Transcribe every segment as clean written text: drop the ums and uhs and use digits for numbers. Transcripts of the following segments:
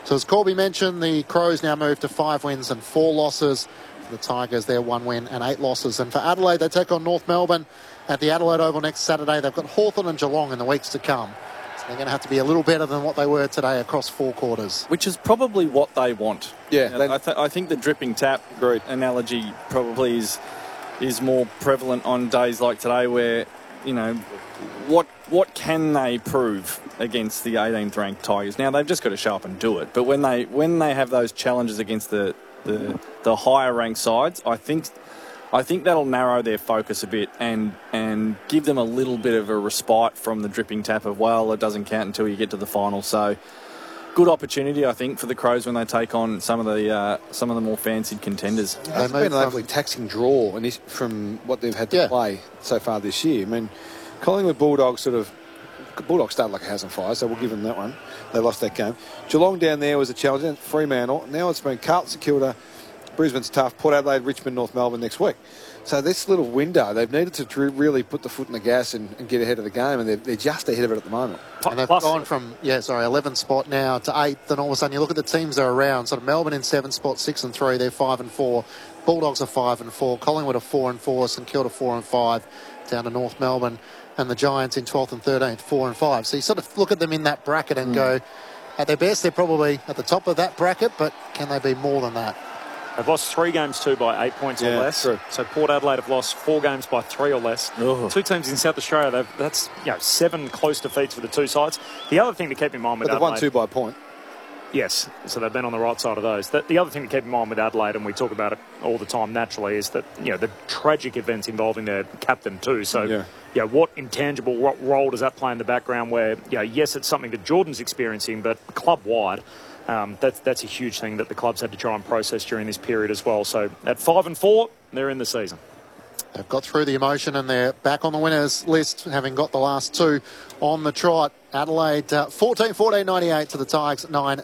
So as Corby mentioned, the Crows now move to 5 wins and 4 losses. For the Tigers, they're 1 win and 8 losses. And for Adelaide, they take on North Melbourne at the Adelaide Oval next Saturday. They've got Hawthorn and Geelong in the weeks to come. So they're going to have to be a little better than what they were today across 4 quarters. Which is probably what they want. Yeah. I think the dripping tap analogy probably is more prevalent on days like today where, you know, what can they prove against the 18th ranked Tigers? Now, they've just got to show up and do it. But when they have those challenges against the higher ranked sides, I think that'll narrow their focus a bit and give them a little bit of a respite from the dripping tap of, well, it doesn't count until you get to the final. So good opportunity, I think, for the Crows when they take on some of the more fancied contenders. It's been an overly taxing draw from what they've had to play so far this year. I mean, Collingwood Bulldogs started like a house on fire, so we'll give them that one. They lost that game. Geelong down there was a challenge. Then Fremantle. Now it's been Carlton, St Kilda, Brisbane's tough, Port Adelaide, Richmond, North Melbourne next week. So this little window, they've needed to really put the foot in the gas and get ahead of the game, and they're just ahead of it at the moment. And they've gone from 11th spot now to 8th, and all of a sudden you look at the teams they're around. Sort of Melbourne in 7th spot, 6 and 3, they're 5 and 4. Bulldogs are 5 and 4. Collingwood are 4 and 4. St Kilda 4 and 5. Down to North Melbourne, and the Giants in 12th and 13th, 4 and 5. So you sort of look at them in that bracket and go, at their best, they're probably at the top of that bracket, but can they be more than that? They've lost 3 games too by 8 points or less. True. So Port Adelaide have lost 4 games by 3 or less. Oh. 2 teams in South Australia, that's 7 close defeats for the 2 sides. The other thing to keep in mind with But they've Adelaide... won 2 by a point. Yes, so they've been on the right side of those. The other thing to keep in mind with Adelaide, and we talk about it all the time naturally, is that the tragic events involving their captain too. So, what intangible role does that play in the background? Where, yes, it's something that Jordan's experiencing, but club wide, that's a huge thing that the club's had to try and process during this period as well. So, at 5 and 4, they're in the season. They've got through the emotion and they're back on the winners list, having got the last 2 on the trot. Adelaide 14-98 to the Tigers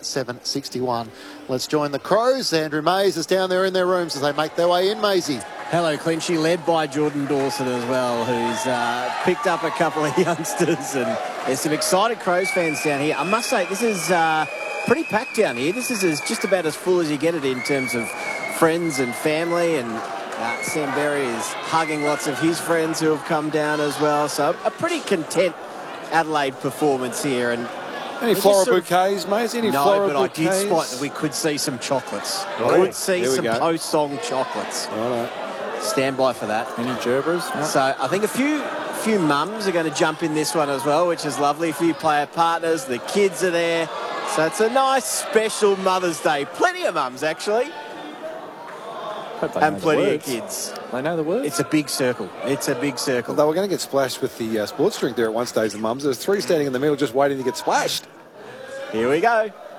9-7-61. Let's join the Crows. Andrew Mays is down there in their rooms as they make their way in. Maisie. Hello, Clinchy, led by Jordan Dawson as well, who's picked up a couple of youngsters, and there's some excited Crows fans down here. I must say, this is pretty packed down here. This is just about as full as you get it in terms of friends and family, and Sam Berry is hugging lots of his friends who have come down as well. So a pretty content Adelaide performance here. And any floral bouquets, mate? Any floral bouquets? No, but I did spot that we could see some chocolates. Could see some post-song chocolates. All right. Stand by for that. Any gerbers? No. So I think a few mums are going to jump in this one as well, which is lovely. A few player partners, the kids are there. So it's a nice special Mother's Day. Plenty of mums, actually. And plenty of kids. They know the words. It's a big circle. It's a big circle. They were going to get splashed with the sports drink there at one stage, the mums. There's 3 standing in the middle just waiting to get splashed. Here we go.